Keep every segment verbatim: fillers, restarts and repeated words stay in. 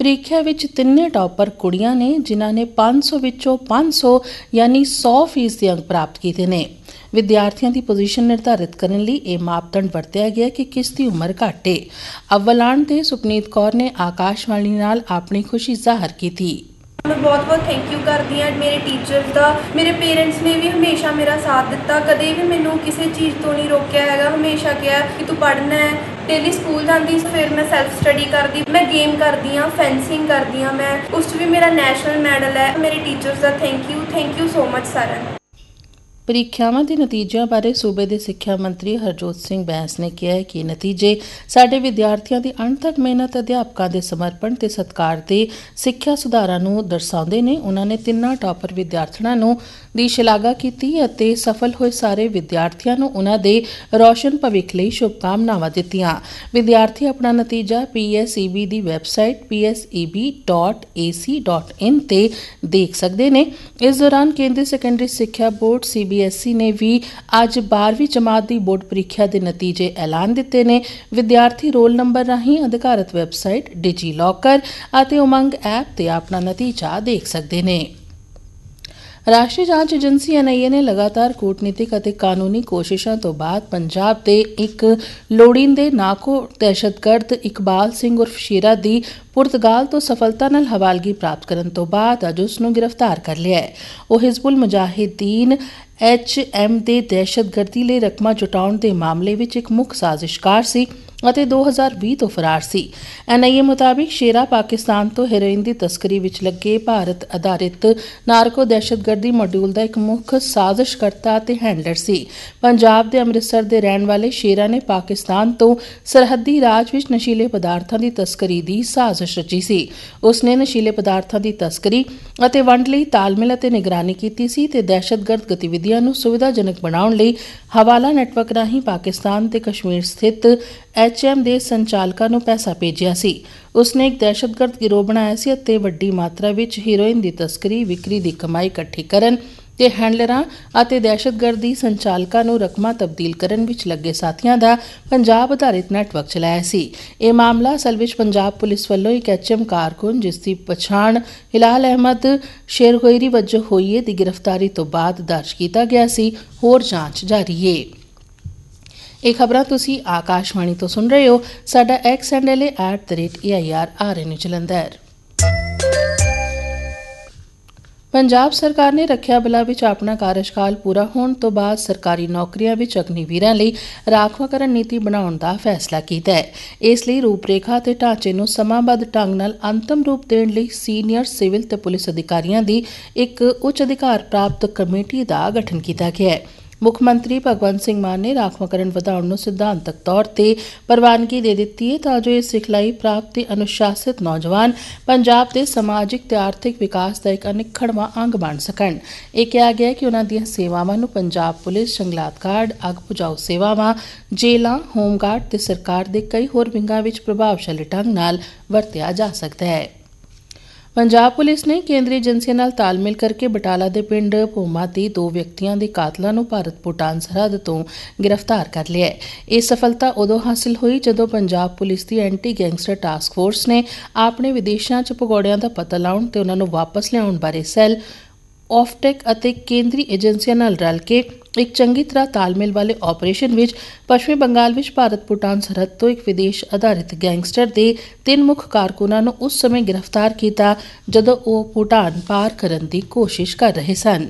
ਪ੍ਰੀਖਿਆ ਵਿੱਚ ਤਿੰਨੇ ਟੌਪਰ ਕੁੜੀਆਂ ਨੇ, ਜਿਨ੍ਹਾਂ ਨੇ ਪੰਜ ਸੌ ਵਿੱਚੋਂ ਪੰਜ ਸੌ ਯਾਨੀ ਸੌ ਫੀਸਦੀ ਅੰਕ ਪ੍ਰਾਪਤ ਕੀਤੇ ਨੇ। ਵਿਦਿਆਰਥੀਆਂ ਦੀ ਪੋਜੀਸ਼ਨ ਨਿਰਧਾਰਿਤ ਕਰਨ ਲਈ ਇਹ ਮਾਪਦੰਡ ਵਰਤਿਆ ਗਿਆ ਕਿ ਕਿਸ ਦੀ ਉਮਰ ਘੱਟ ਏ। ਅੱਵਲ ਆਉਣ ਤੇ ਸੁਪਨੀਤ ਕੌਰ ਨੇ ਆਕਾਸ਼ਵਾਣੀ ਨਾਲ ਆਪਣੀ ਖੁਸ਼ੀ ਜ਼ਾਹਰ ਕੀਤੀ। मैं बहुत बहुत थैंक यू करती हाँ मेरे टीचर्स का। मेरे पेरेंट्स ने भी हमेशा मेरा साथ दिता, कदे भी मैनू किसी चीज़ तो नहीं रोकया है। हमेशा कहा कि तू पढ़ना है। डेली स्कूल जाती, फिर मैं सैल्फ स्टडी करती, मैं गेम करती हाँ, फेंसिंग करती हाँ, मैं उस भी मेरा नैशनल मैडल है। मेरे टीचर्स का thank you thank you so much sir. ਪ੍ਰੀਖਿਆਵਾਂ ਦੇ ਨਤੀਜਿਆਂ ਬਾਰੇ ਸੂਬੇ ਦੇ ਸਿੱਖਿਆ ਮੰਤਰੀ ਹਰਜੋਤ ਸਿੰਘ ਬੈਂਸ ਨੇ ਕਿਹਾ ਕਿ ਨਤੀਜੇ ਸਾਡੇ ਵਿਦਿਆਰਥੀਆਂ ਦੀ ਅਣਥੱਕ ਮਿਹਨਤ, ਅਧਿਆਪਕਾਂ ਦੇ ਸਮਰਪਣ ਤੇ ਸਤਿਕਾਰ ਦੇ ਸਿੱਖਿਆ ਸੁਧਾਰਾਂ ਨੂੰ ਦਰਸਾਉਂਦੇ ਨੇ। ਉਹਨਾਂ ਨੇ ਤਿੰਨਾਂ ਟਾਪਰ ਵਿਦਿਆਰਥਣਾਂ ਨੂੰ ਦੀ ਸ਼ਲਾਘਾ ਕੀਤੀ ਅਤੇ ਸਫਲ ਹੋਏ ਸਾਰੇ ਵਿਦਿਆਰਥੀਆਂ ਨੂੰ ਉਹਨਾਂ ਦੇ ਰੌਸ਼ਨ ਭਵਿੱਖ ਲਈ ਸ਼ੁਭਕਾਮਨਾਵਾਂ ਦਿੱਤੀਆਂ। ਵਿਦਿਆਰਥੀ ਆਪਣਾ ਨਤੀਜਾ P S E B the website P S E B dot A C dot in ਤੇ ਦੇਖ ਸਕਦੇ ਨੇ। ਇਸ ਦੌਰਾਨ ਕੇਂਦਰੀ ਸੈਕੰਡਰੀ ਸਿੱਖਿਆ board C B S E ਨੇ ਵੀ ਅੱਜ ਬਾਰ੍ਹਵੀਂ ਜਮਾਤ ਦੀ ਬੋਰਡ ਪ੍ਰੀਖਿਆ ਦੇ ਨਤੀਜੇ ਐਲਾਨ ਦਿੱਤੇ ਨੇ। ਵਿਦਿਆਰਥੀ ਰੋਲ ਨੰਬਰ ਰਾਹੀਂ ਅਧਿਕਾਰਤ ਵੈਬਸਾਈਟ ਡਿਜੀ ਲੌਕਰ ਅਤੇ ਉਮੰਗ ਐਪ ਤੇ ਆਪਣਾ ਨਤੀਜਾ ਦੇਖ ਸਕਦੇ ਨੇ। ਰਾਸ਼ਟਰੀ ਜਾਂਚ ਏਜੰਸੀ ਐਨ ਆਈ ਏ ਨੇ ਲਗਾਤਾਰ ਕੂਟਨੀਤਿਕ ਅਤੇ ਕਾਨੂੰਨੀ ਕੋਸ਼ਿਸ਼ਾਂ ਤੋਂ ਬਾਅਦ ਪੰਜਾਬ ਦੇ ਇੱਕ ਲੋੜੀਂਦੇ ਨਾਕੋ ਦਹਿਸ਼ਤਗਰਦ ਇਕਬਾਲ ਸਿੰਘ ਉਰਫ ਸ਼ੇਰਾ ਦੀ ਪੁਰਤਗਾਲ ਤੋਂ ਸਫਲਤਾ ਨਾਲ ਹਵਾਲਗੀ ਪ੍ਰਾਪਤ ਕਰਨ ਤੋਂ ਬਾਅਦ ਅੱਜ ਉਸ ਨੂੰ ਗ੍ਰਿਫਤਾਰ ਕਰ ਲਿਆ ਹੈ। ਉਹ ਹਿਜ਼ਬੁਲ ਮੁਜਾਹਿਦੀਨ ਐਚ ਐਮ ਦੇ ਦਹਿਸ਼ਤਗਰਦੀ ਲਈ ਰਕਮਾਂ ਜੁਟਾਉਣ ਦੇ ਮਾਮਲੇ ਵਿੱਚ ਇੱਕ ਮੁੱਖ ਸਾਜ਼ਿਸ਼ਕਾਰ ਸੀ ਅਤੇ ਦੋ ਹਜ਼ਾਰ ਵੀਹ ਤੋਂ ਫਰਾਰ ਸੀ। ਐਨ ਆਈ ਏ ਮੁਤਾਬਿਕ ਸ਼ੇਰਾ ਪਾਕਿਸਤਾਨ ਤੋਂ ਹੈਰੋਇਨ ਦੀ ਤਸਕਰੀ ਵਿੱਚ ਲੱਗੇ ਭਾਰਤ ਆਧਾਰਿਤ ਨਾਰਕੋ ਦਹਿਸ਼ਤਗਰਦੀ ਮੋਡਿਊਲ ਦਾ ਇੱਕ ਮੁੱਖ ਸਾਜ਼ਿਸ਼ਕਰਤਾ ਅਤੇ ਹੈਂਡਲਰ ਸੀ। ਪੰਜਾਬ ਦੇ ਅੰਮ੍ਰਿਤਸਰ ਦੇ ਰਹਿਣ ਵਾਲੇ ਸ਼ੇਰਾ ਨੇ ਪਾਕਿਸਤਾਨ ਤੋਂ ਸਰਹੱਦੀ ਰਾਜ ਵਿੱਚ ਨਸ਼ੀਲੇ ਪਦਾਰਥਾਂ ਦੀ ਤਸਕਰੀ ਦੀ ਸਾਜ਼ਿਸ਼ ਰਚੀ ਸੀ। ਉਸ ਨੇ ਨਸ਼ੀਲੇ ਪਦਾਰਥਾਂ ਦੀ ਤਸਕਰੀ ਅਤੇ ਵੰਡ ਲਈ ਤਾਲਮੇਲ ਅਤੇ ਨਿਗਰਾਨੀ ਕੀਤੀ ਸੀ ਤੇ ਦਹਿਸ਼ਤਗਰਦ ਗਤੀਵਿਧੀਆਂ ਨੂੰ ਸੁਵਿਧਾਜਨਕ ਬਣਾਉਣ ਲਈ ਹਵਾਲਾ ਨੈਟਵਰਕ ਰਾਹੀਂ ਪਾਕਿਸਤਾਨ ਤੇ ਕਸ਼ਮੀਰ ਸਥਿਤ ਐਚ ਐਮ ਦੇ ਸੰਚਾਲਕਾਂ ਨੂੰ ਪੈਸਾ ਭੇਜਿਆ ਸੀ। ਉਸ ਨੇ ਇੱਕ ਦਹਿਸ਼ਤਗਰਦ ਗਿਰੋਹ ਬਣਾਇਆ ਸੀ ਅਤੇ ਵੱਡੀ ਮਾਤਰਾ ਵਿੱਚ ਹੀਰੋਇਨ ਦੀ ਤਸਕਰੀ, ਵਿਕਰੀ ਦੀ ਕਮਾਈ ਇਕੱਠੀ ਕਰਨ ਤੇ ਹੈਂਡਲਰਾਂ ਅਤੇ ਦਹਿਸ਼ਤਗਰਦੀ ਸੰਚਾਲਕਾਂ ਨੂੰ ਰਕਮਾਂ ਤਬਦੀਲ ਕਰਨ ਵਿੱਚ ਲੱਗੇ ਸਾਥੀਆਂ ਦਾ ਪੰਜਾਬ ਆਧਾਰਿਤ ਨੈਟਵਰਕ ਚਲਾਇਆ ਸੀ। ਇਹ ਮਾਮਲਾ ਅਸਲ ਵਿੱਚ ਪੰਜਾਬ ਪੁਲਿਸ ਵੱਲੋਂ ਇੱਕ ਐਚ ਐਮ ਕਾਰਕੁਨ, ਜਿਸ ਦੀ ਪਛਾਣ ਹਿਲਾਲ ਅਹਿਮਦ ਸ਼ੇਰਗੋਇਰੀ ਵਜੋਂ ਹੋਈ ਹੈ, ਦੀ ਗ੍ਰਿਫਤਾਰੀ ਤੋਂ ਬਾਅਦ ਦਰਜ ਕੀਤਾ ਗਿਆ ਸੀ। ਹੋਰ ਜਾਂਚ ਜਾਰੀ ਹੈ। ਇਹ ਖਬਰਾਂ ਤੁਸੀਂ ਆਕਾਸ਼ਵਾਣੀ ਤੋਂ ਸੁਣ ਰਹੇ ਹੋ। ਸਾਡਾ ਐਕਸ ਹੈਂਡਲ ਹੈ at the rate A I R R ਐਨ ਜਲੰਧਰ। ਪੰਜਾਬ ਸਰਕਾਰ ਨੇ ਰੱਖਿਆ ਬਲਾਂ ਵਿੱਚ ਆਪਣਾ ਕਾਰਜਕਾਲ ਪੂਰਾ ਹੋਣ ਤੋਂ ਬਾਅਦ ਸਰਕਾਰੀ ਨੌਕਰੀਆਂ ਵਿੱਚ ਅਗਨੀਵੀਰਾਂ ਲਈ ਰਾਖਵਾਂਕਰਨ ਨੀਤੀ ਬਣਾਉਣ ਦਾ ਫੈਸਲਾ ਕੀਤਾ ਹੈ। ਇਸ ਲਈ ਰੂਪਰੇਖਾ ਅਤੇ ਢਾਂਚੇ ਨੂੰ ਸਮਾਂਬੱਧ ਢੰਗ ਨਾਲ ਅੰਤਮ ਰੂਪ ਦੇਣ ਲਈ ਸੀਨੀਅਰ ਸਿਵਲ ਤੇ ਪੁਲਿਸ ਅਧਿਕਾਰੀਆਂ ਦੀ ਇੱਕ ਉੱਚ ਅਧਿਕਾਰ ਪ੍ਰਾਪਤ ਕਮੇਟੀ ਦਾ ਗਠਨ ਕੀਤਾ ਗਿਆ ਹੈ। ਮੁੱਖ ਮੰਤਰੀ ਭਗਵੰਤ ਸਿੰਘ ਮਾਨ ਨੇ ਰਾਖਵਾਂਕਰਨ ਵਧਾਉਣ ਨੂੰ ਸਿਧਾਂਤਕ ਤੌਰ ਤੇ ਪ੍ਰਵਾਨਗੀ ਦੇ ਦਿੱਤੀ ਹੈ ਤਾਂ ਜੋ ਇਹ ਸਿਖਲਾਈ ਪ੍ਰਾਪਤ ਤੇ ਅਨੁਸ਼ਾਸਿਤ ਨੌਜਵਾਨ ਪੰਜਾਬ ਦੇ ਸਮਾਜਿਕ ਤੇ ਆਰਥਿਕ ਵਿਕਾਸ ਦਾ ਇੱਕ ਅਨਿੱਖੜਵਾਂ ਅੰਗ ਬਣ ਸਕਣ। ਇਹ ਕਿਹਾ ਗਿਆ ਕਿ ਉਨ੍ਹਾਂ ਦੀਆਂ ਸੇਵਾਵਾਂ ਨੂੰ ਪੰਜਾਬ ਪੁਲਿਸ, ਜੰਗਲਾਤ ਗਾਰਡ, ਅੱਗ ਬੁਝਾਊ ਸੇਵਾਵਾਂ, ਜੇਲਾਂ, ਹੋਮਗਾਰਡ ਤੇ ਸਰਕਾਰ ਦੇ ਕਈ ਹੋਰ ਵਿੰਗਾਂ ਵਿੱਚ ਪ੍ਰਭਾਵਸ਼ਾਲੀ ਢੰਗ ਨਾਲ ਵਰਤਿਆ ਜਾ ਸਕਦਾ ਹੈ। ਪੰਜਾਬ ਪੁਲਿਸ ਨੇ ਕੇਂਦਰੀ ਏਜੰਸੀਆਂ ਨਾਲ ਤਾਲਮੇਲ ਕਰਕੇ ਬਟਾਲਾ ਦੇ ਪਿੰਡ ਭੋਮਾ ਦੇ ਦੋ ਵਿਅਕਤੀਆਂ ਦੇ ਕਾਤਲਾਂ ਨੂੰ ਭਾਰਤ ਭੂਟਾਨ ਸਰਹੱਦ ਤੋਂ ਗ੍ਰਿਫਤਾਰ ਕਰ ਲਿਆ ਹੈ। ਇਹ ਸਫਲਤਾ ਉਦੋਂ ਹਾਸਿਲ ਹੋਈ ਜਦੋਂ ਪੰਜਾਬ ਪੁਲਿਸ ਦੀ ਐਂਟੀ ਗੈਂਗਸਟਰ ਟਾਸਕ ਫੋਰਸ ਨੇ ਆਪਣੇ ਵਿਦੇਸ਼ਾਂ 'ਚ ਭਗੌੜਿਆਂ ਦਾ ਪਤਾ ਲਾਉਣ ਤੇ ਉਨ੍ਹਾਂ ਨੂੰ ਵਾਪਸ ਲਿਆਉਣ ਬਾਰੇ ਸੈੱਲ, ਆਫਟੈਕ ਅਤੇ ਕੇਂਦਰੀ ਏਜੰਸੀਆਂ ਨਾਲ ਰਲ ਕੇ ਇੱਕ ਚੰਗੀ ਤਰ੍ਹਾਂ ਤਾਲਮੇਲ ਵਾਲੇ ਆਪਰੇਸ਼ਨ ਵਿੱਚ ਪੱਛਮੀ ਬੰਗਾਲ ਵਿੱਚ ਭਾਰਤ ਭੂਟਾਨ ਸਰਹੱਦ ਤੋਂ ਇੱਕ ਵਿਦੇਸ਼ ਆਧਾਰਿਤ ਗੈਂਗਸਟਰ ਦੇ ਤਿੰਨ ਮੁੱਖ ਕਾਰਕੁਨਾਂ ਨੂੰ ਉਸ ਸਮੇਂ ਗ੍ਰਿਫਤਾਰ ਕੀਤਾ ਜਦੋਂ ਉਹ ਭੂਟਾਨ ਪਾਰ ਕਰਨ ਦੀ ਕੋਸ਼ਿਸ਼ ਕਰ ਰਹੇ ਸਨ।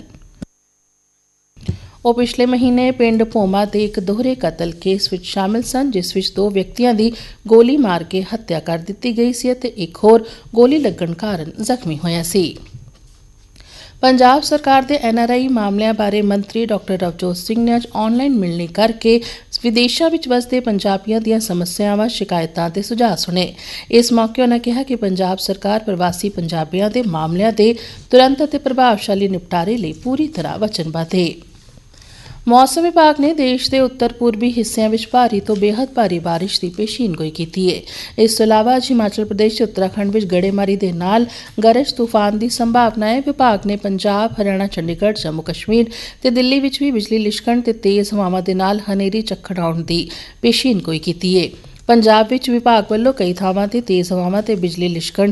ਉਹ ਪਿਛਲੇ ਮਹੀਨੇ ਪਿੰਡ ਭੋਮਾ ਦੇ ਇੱਕ ਦੋਹਰੇ ਕਤਲ ਕੇਸ ਵਿੱਚ ਸ਼ਾਮਿਲ ਸਨ, ਜਿਸ ਵਿੱਚ ਦੋ ਵਿਅਕਤੀਆਂ ਦੀ ਗੋਲੀ ਮਾਰ ਕੇ ਹੱਤਿਆ ਕਰ ਦਿੱਤੀ ਗਈ ਸੀ ਅਤੇ ਇੱਕ ਹੋਰ ਗੋਲੀ ਲੱਗਣ ਕਾਰਨ ਜ਼ਖਮੀ ਹੋਇਆ ਸੀ। ਪੰਜਾਬ ਸਰਕਾਰ ਦੇ ਐਨ ਆਰ ਆਈ ਮਾਮਲਿਆਂ ਬਾਰੇ ਮੰਤਰੀ ਡਾਕਟਰ ਰਵਜੋਤ ਸਿੰਘ ਨੇ ਅੱਜ ਆਨਲਾਈਨ ਮਿਲਣੀ ਕਰਕੇ ਵਿਦੇਸ਼ਾਂ ਵਿੱਚ ਵਸਦੇ ਪੰਜਾਬੀਆਂ ਦੀਆਂ ਸਮੱਸਿਆਵਾਂ, ਸ਼ਿਕਾਇਤਾਂ ਤੇ ਸੁਝਾਅ ਸੁਣੇ। ਇਸ ਮੌਕੇ ਉਨ੍ਹਾਂ ਕਿਹਾ ਕਿ ਪੰਜਾਬ ਸਰਕਾਰ ਪ੍ਰਵਾਸੀ ਪੰਜਾਬੀਆਂ ਦੇ ਮਾਮਲਿਆਂ ਦੇ ਤੁਰੰਤ ਅਤੇ ਪ੍ਰਭਾਵਸ਼ਾਲੀ ਨਿਪਟਾਰੇ ਲਈ ਪੂਰੀ ਤਰ੍ਹਾਂ ਵਚਨਬੱਧ ਹੈ। ਮੌਸਮ ਵਿਭਾਗ ਨੇ ਦੇਸ਼ ਦੇ ਉੱਤਰ ਪੂਰਬੀ ਹਿੱਸਿਆਂ ਵਿੱਚ ਭਾਰੀ ਤੋਂ ਬੇਹੱਦ ਭਾਰੀ ਬਾਰਿਸ਼ ਦੀ ਪੇਸ਼ੀਨਗੋਈ ਕੀਤੀ ਹੈ। ਇਸ ਤੋਂ ਇਲਾਵਾ ਅੱਜ ਹਿਮਾਚਲ ਪ੍ਰਦੇਸ਼ ਤੇ ਉੱਤਰਾਖੰਡ ਵਿੱਚ ਗੜੇਮਾਰੀ ਦੇ ਨਾਲ ਗਰਜ ਤੂਫਾਨ ਦੀ ਸੰਭਾਵਨਾ ਹੈ। ਵਿਭਾਗ ਨੇ ਪੰਜਾਬ, ਹਰਿਆਣਾ, ਚੰਡੀਗੜ੍ਹ, ਜੰਮੂ ਕਸ਼ਮੀਰ ਤੇ ਦਿੱਲੀ ਵਿੱਚ ਵੀ ਬਿਜਲੀ ਲਿਸ਼ਕਣ ਤੇ ਤੇਜ਼ ਹਵਾਵਾਂ ਦੇ ਨਾਲ ਹਨੇਰੀ ਝੱਖੜ ਆਉਣ ਦੀ ਪੇਸ਼ੀਨਗੋਈ ਕੀਤੀ ਹੈ। ਪੰਜਾਬ ਵਿੱਚ ਵਿਭਾਗ ਵੱਲੋਂ ਕਈ ਥਾਵਾਂ ਤੇ ਤੇਜ਼ ਹਵਾਵਾਂ ਤੇ ਬਿਜਲੀ ਲਿਸ਼ਕਣ